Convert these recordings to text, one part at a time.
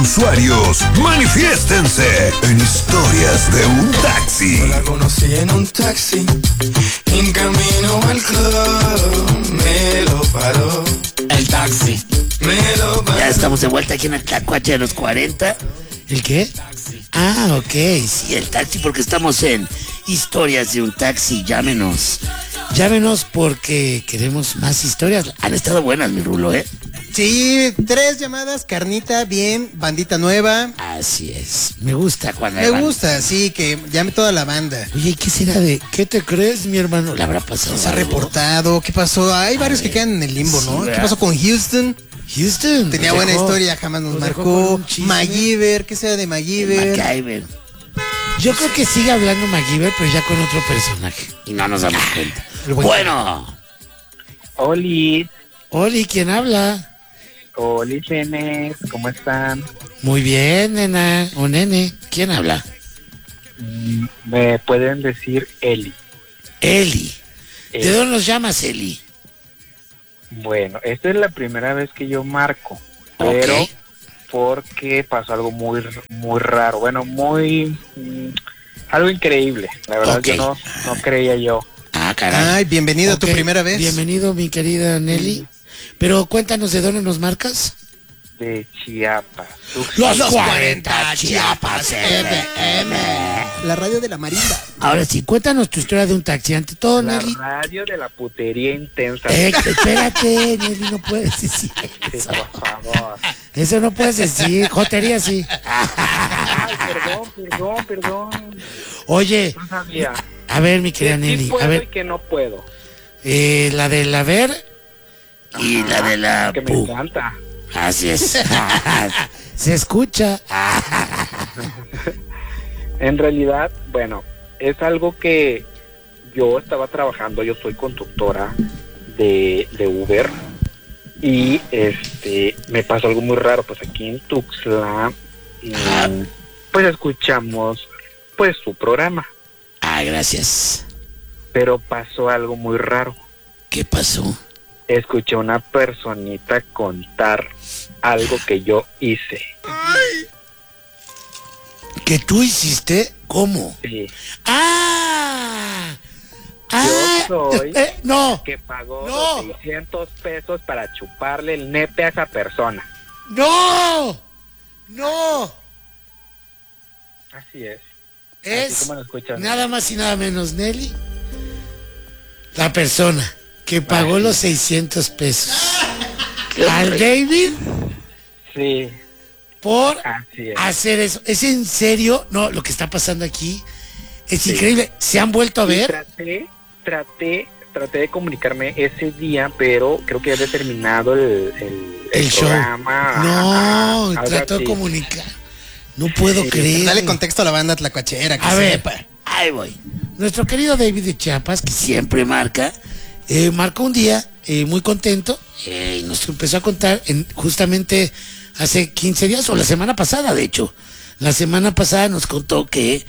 usuarios, manifiéstense en Historias de un Taxi. La conocí en un taxi, en camino al club, me lo paró. El taxi. Me lo paró. Ya estamos de vuelta aquí en el Tlacuache de los 40. ¿El qué? Ah, ok. Sí, el taxi, porque estamos en Historias de un Taxi. Llámenos. Llámenos porque queremos más historias. Han estado buenas, mi Rulo, ¿eh? Sí, 3 llamadas, carnita, bien, bandita nueva. Así es. Me gusta cuando Me gusta, sí, que llame toda la banda. Oye, ¿qué será de qué te crees, mi hermano? ¿Le habrá pasado Se ha algo? reportado, ¿qué pasó? Hay varios que quedan en el limbo, ¿no? Sí, ¿Qué pasó con Houston? Houston. Tenía buena historia, jamás nos dejó con marcó. un chisme. MacGyver, ¿qué sea de MacGyver? MacGyver. Yo creo que sigue hablando MacGyver, pero ya con otro personaje. Y no nos damos cuenta. Bueno. Oli, Oli, ¿quién habla? Oli, Genes, ¿cómo están? Muy bien, nena. O nene. ¿Quién habla? Me pueden decir Eli. Eli. ¿De dónde nos llamas, Eli? Bueno, esta es la primera vez que yo marco, pero Ok. porque pasó algo muy raro, bueno, algo increíble. La verdad Ok. yo no creía yo. Ah, caray. Ay, bienvenido a tu Ok, primera vez. Bienvenido, mi querida Nelly. Pero cuéntanos de dónde nos marcas. De Chiapas. Los 40 Chiapas FM. La radio de la marimba. Ahora sí, cuéntanos tu historia de un taxi. Ante todo, La Nelly. radio de la putería intensa. Espérate, Nelly, no puedes decir Sí, eso. por favor. Eso no puedes decir. Jotería sí. Ay, perdón. Oye, No sabía. a ver, mi querida Que Nelly. sí puedo A y ver, que no puedo. la del haber. Y la de la Que me pu. encanta. Así es. Se escucha. En realidad, bueno, es algo que yo estaba trabajando, yo soy conductora de Uber y me pasó algo muy raro, pues aquí en Tuxtla, pues escuchamos pues su programa, Ah, gracias. pero pasó algo muy raro. ¿Qué pasó? Escuché a una personita contar algo que yo hice. ¿Que tú hiciste? ¿Cómo? Sí, ¡Ah! yo soy No, que pagó No. los 600 pesos para chuparle el nepe a esa persona. no, no. Así es. Así Es como lo escuchan. nada más y nada menos, Nelly, la persona que pagó los 600 pesos al David Sí, por así es. hacer eso. ¿Es en serio? No, lo que está pasando aquí es Sí. increíble. ¿Se han vuelto a Y ver? traté de comunicarme ese día, pero creo que había terminado el show. programa. No, Ajá, algo trató de así. comunicar. No puedo creer. Dale contexto a la banda tlacuachera, que A ver, sepa. Ahí voy. nuestro querido David de Chiapas, que Siempre marca. marcó un día muy contento y nos empezó a contar justamente hace 15 días o la semana pasada, de hecho. La semana pasada nos contó que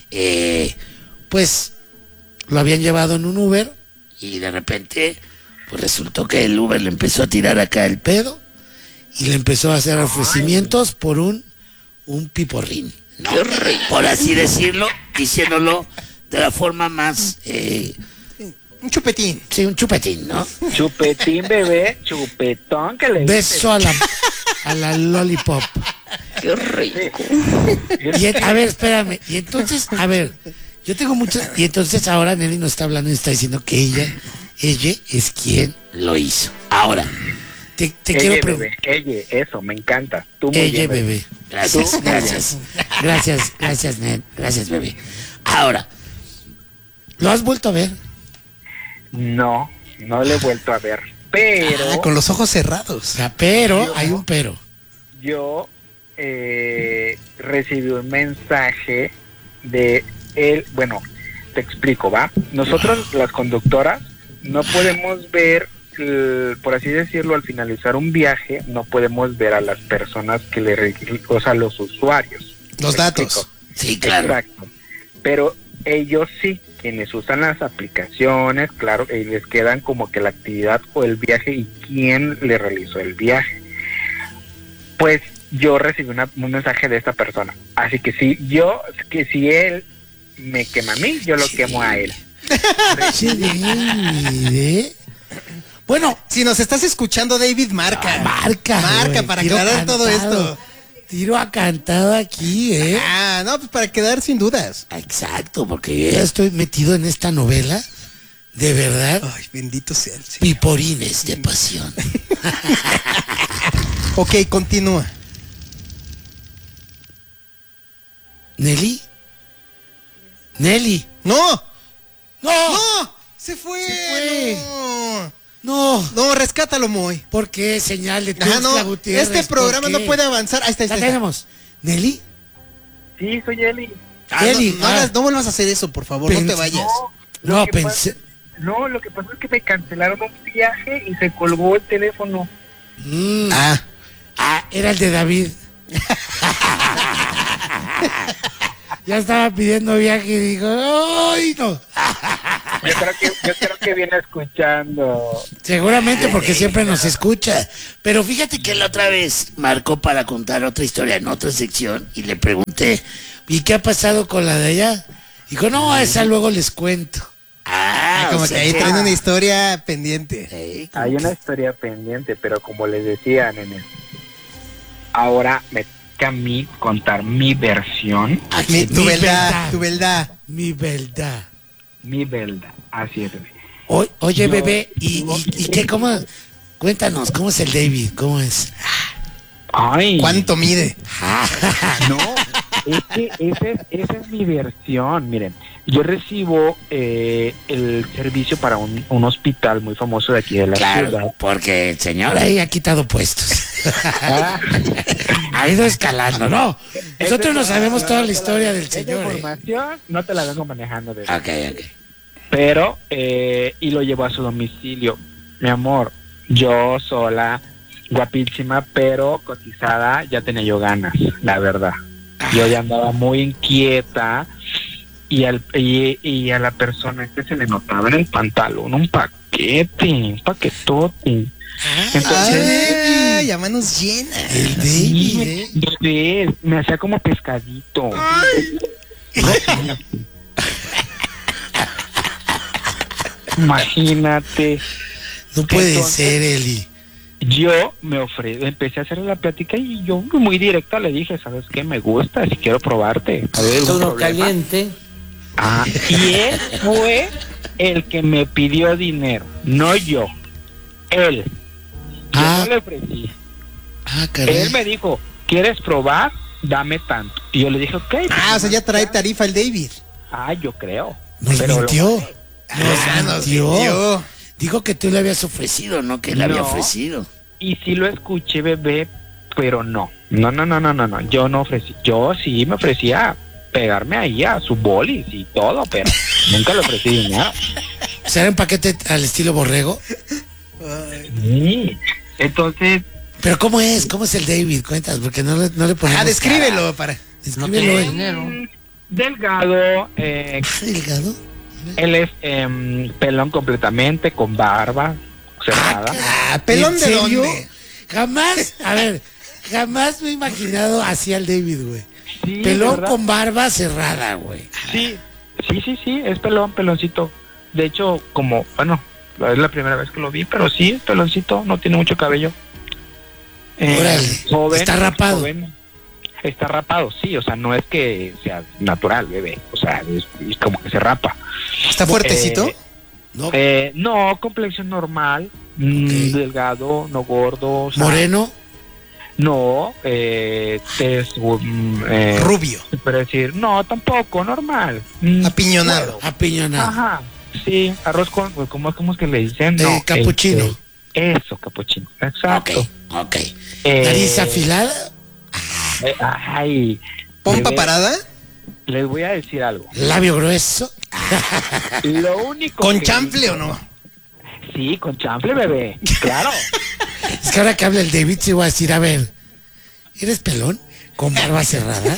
pues lo habían llevado en un Uber Y de repente, pues resultó que el Uber le empezó a tirar acá el pedo. y le empezó a hacer ofrecimientos por un piporrín. ¿No? Por así decirlo, diciéndolo de la forma más, Un chupetín. Sí, un chupetín, ¿no? Chupetín, bebé, chupetón que le Beso a la lollipop. qué rico. A ver, espérame. Y entonces, a ver, yo tengo muchas. Y entonces ahora Nelly nos está hablando y está diciendo que ella es quien Lo hizo. Ahora, te Ella, quiero bebé, preguntar. ella, eso, me encanta. Tú muy Ella, bien, bebé. gracias, Tú, gracias. Gracias, Nel. Gracias, bebé. Ahora, ¿lo has vuelto a ver? No le he vuelto a ver, pero Ah, con los ojos O cerrados. sea, pero, hay un pero. yo recibí un mensaje de él. Bueno, te explico, ¿va? Nosotros, las conductoras, no podemos ver, por así decirlo, al finalizar un viaje, no podemos ver a las personas que o sea, los usuarios. Los ¿Me datos. explico? Sí, claro. Exacto. Pero ellos sí, quienes usan las aplicaciones, claro, les quedan como que la actividad o el viaje y quién le realizó el viaje. Pues yo recibí un mensaje de esta persona. Así que si él me quema a mí, yo lo quemo a él. Che, David, ¿eh? Bueno, Si nos estás escuchando, David, marca. marca güey, para tiro aclarar todo cantado. esto. Tiro a cantado aquí, ¿eh? No, pues para quedar sin dudas. Exacto, porque yo ya estoy metido en esta novela, de verdad, Ay, bendito sea el Señor. piporines de pasión. Ok, continúa. ¿Nelly? ¿Nelly? ¡No! ¡No! ¡No! ¡Se fue! Se fue. No. ¡No! No, rescátalo, Moy. ¿Por qué? Señal de Ajá, Tuxtla no. Gutiérrez, Este programa ¿por no qué? puede avanzar. Ahí está. La tenemos. ¿Nelly? Sí, soy Eli. Eli, No vuelvas a hacer eso, por favor. No te vayas. No, Lo que pensé... No, lo que pasó es que me cancelaron un viaje y se colgó el teléfono. Era el de David. Ya estaba pidiendo viaje y dijo, ¡ay, no! Yo creo que viene escuchando. Seguramente porque siempre nos escucha. Pero fíjate que la otra vez marcó para contar otra historia en otra sección y le pregunté, ¿Y qué ha pasado con la de allá? Dijo, no, esa luego les cuento. Como o sea que ahí que- traen una historia pendiente. como Hay que- una historia pendiente, pero como les decía, nene, ahora me toca a mí contar mi versión, Tu verdad. verdad. Mi verdad. mi verdad. Así es, bebé. Oye, Yo- bebé, ¿y qué? ¿Cómo? Cuéntanos, ¿cómo es el David? ¿Cómo es? Ay, ¿Cuánto mide? no, esa es mi versión. Miren, yo recibo el servicio para un hospital muy famoso de aquí de la ciudad. Claro, porque el señor ahí ha quitado puestos. Ha ido escalando, ¿no? Nosotros no sabemos toda la historia del Esa señor. información no te la vengo manejando, bebé. Ok. Pero, y lo llevó a su domicilio. Mi amor, yo sola, guapísima, pero cotizada, ya tenía yo ganas, la verdad. Yo ya andaba muy inquieta y a la persona que se le notaba en el pantalón un paquetote. Entonces, Ay, a manos llenas. El sí, David, ¿eh? bebé, me hacía como pescadito. Imagínate. No puede Entonces- ser, Eli. Yo empecé a hacerle la plática y yo muy directa le dije, ¿sabes qué? Me gusta, si quiero probarte. ¿Hay algún Todo problema? caliente. Y él fue el que me pidió dinero, no yo. Él. Yo no le ofrecí. Ah, caray. Él me dijo, ¿quieres probar? Dame tanto. Y yo le dije, ok. O sea, ya trae tarifa el David. Yo creo. Nos Pero mintió. Nos Nos mintió. mintió. Dijo que tú le habías ofrecido, ¿no? Que él había No. ofrecido. Y sí lo escuché, bebé, pero no. No. Yo no ofrecí. Yo sí me ofrecía pegarme ahí a su bolis y todo, pero nunca le ofrecí dinero. O sea, era un paquete al estilo borrego. Sí. Entonces, Pero ¿cómo es? ¿Cómo es el David? Cuentas, porque no le ponemos Descríbelo cara. para. Descríbelo. él. delgado, Delgado. él es pelón completamente, con barba cerrada. ¿Pelón ¿En de serio? dónde? Jamás me he imaginado así al David, güey. Sí, Pelón ¿verdad? con barba cerrada, güey. Sí, es peloncito. De hecho, como, bueno, es la primera vez que lo vi, pero sí, es peloncito, no tiene mucho cabello. Órale, ¿está rapado? Está rapado, sí, o sea, no es que sea natural, bebé, o sea, es como que se rapa. ¿Está fuertecito? No. No, complexión normal, delgado, no gordo. O sea, Moreno. No, tez, Rubio. se puede decir, no, tampoco, normal. Apiñonado. Apiñonado. Ajá, sí, arroz con, ¿cómo es que le dicen? De capuchino. Eso, capuchino, exacto. Ok. Eh, Nariz afilada. Ay, ¿Pompa bebé, parada? les voy a decir algo. Labio grueso. Lo único ¿Con que- chanfle o no? Sí, con chanfle, bebé, claro. Es que ahora que habla el David, se voy a decir, a ver, ¿eres pelón? ¿Con barba cerrada?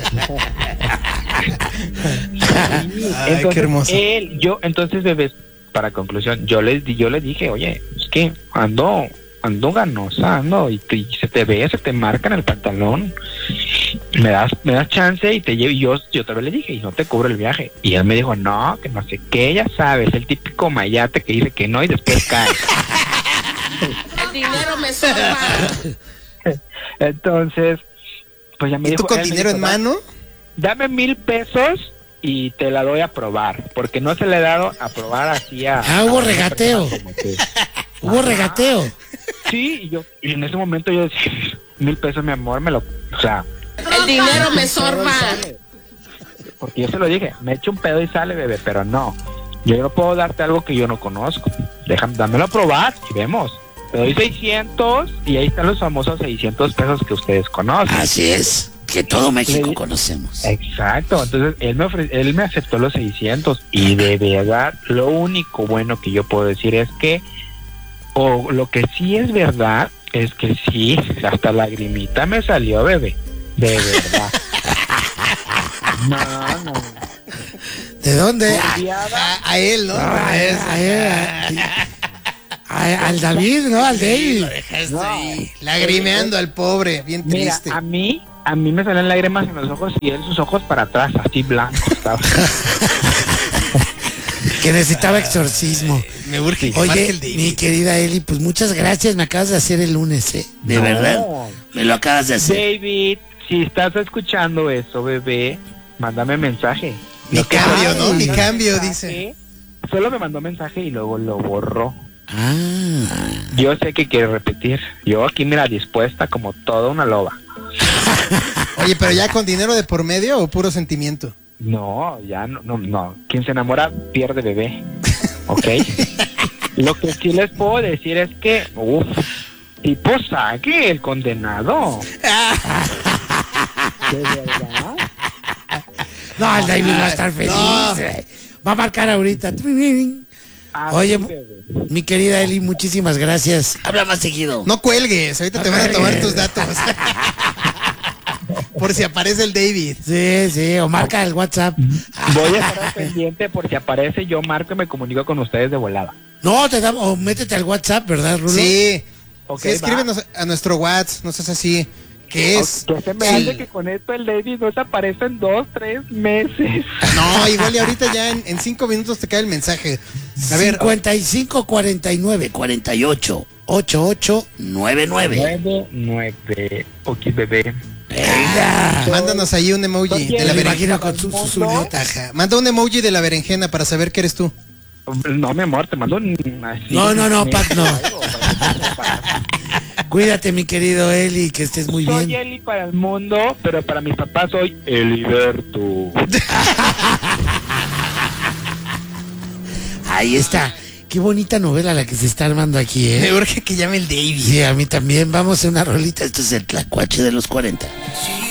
Ay, qué hermoso. Entonces, bebés, para conclusión, yo le dije, oye, es que ando ando ganosa, ando, y se te ve, se te marca en el pantalón. Me das chance y te llevo. Y yo también le dije, y no te cubro el viaje. Y él me dijo, no, que no sé qué, ya sabes, el típico mayate que dice que no y después cae. El dinero me sobra. Entonces, pues ya me ¿Y dijo. tú con él me dinero dijo, en mano? Dame 1,000 pesos y te la doy a probar, porque no se le he dado a probar así a... Hubo a una regateo. persona como tú. Hubo regateo. Sí, y en ese momento yo decía, 1,000 pesos, mi amor, o sea... El dinero me sorba. Porque yo se lo dije, me echo un pedo y sale, bebé, pero no. Yo no puedo darte algo que yo no conozco. Dámelo a probar y vemos. Te doy 600 y ahí están los famosos 600 pesos que ustedes conocen. Así es, que todo México Sí. conocemos. Exacto, entonces él me aceptó los 600 y de verdad lo único bueno que yo puedo decir es que, o lo que sí es verdad, es que sí, hasta lagrimita me salió, bebé, de verdad. No. ¿De dónde? A él, ¿no? Al David, ¿no? Al David. Lagrimeando al pobre, bien Mira, triste. a mí me salen lágrimas en los ojos y él sus ojos para atrás, así blancos, ¿sabes? Que necesitaba exorcismo. Me urge que marque Oye, el David. mi querida Eli, pues muchas gracias. Me acabas de hacer el lunes, ¿eh? De No. verdad, me lo acabas de hacer. David, si estás escuchando eso, bebé, mándame mensaje. Ni Lo que cambio, pasa ¿no? es que Ni el cambio, mensaje, dice. Solo me mandó mensaje y luego lo borró. Ah. Yo sé que quiere repetir. Yo aquí, mira, dispuesta como toda una loba. Oye, pero ya con dinero de por medio o puro sentimiento. No, ya no. Quien se enamora pierde, bebé. ¿Ok? Lo que sí les puedo decir es que, tipo saque el condenado. ¿De verdad? No, el David va a estar feliz. No. Va a marcar ahorita. Así, Oye, bebé. mi querida Eli, muchísimas gracias. Habla más seguido. No cuelgues, ahorita te van a tomar tus datos. Por si aparece el David. Sí, o marca el WhatsApp. Voy a estar al pendiente porque aparece, yo marco y me comunico con ustedes de volada. No, te damos, o métete al WhatsApp, ¿verdad, Rulo? Sí. Ok, Sí, escríbenos a nuestro WhatsApp, no seas así. ¿Qué es? Que se me hace que con esto el David no se aparece en 2-3 meses. No, igual y ahorita ya en 5 minutos te cae el mensaje. A ver, 55 49 48 88 99. 9. Ok, bebé. Venga. mándanos ahí un emoji Oye, de la me berenjena. imagino con su idiota. Ajá. Manda un emoji de la berenjena para saber que eres tú. No, mi amor, te mando un... No, Pat, no. Cuídate, mi querido Eli, que estés muy Soy bien. Eli para el mundo, pero para mis papás soy Eliberto. Ahí está. Qué bonita novela la que se está armando aquí, Me ¿eh? urge que llame el David. Sí, a mí también. Vamos a una rolita. Este es el tlacuache de los 40. She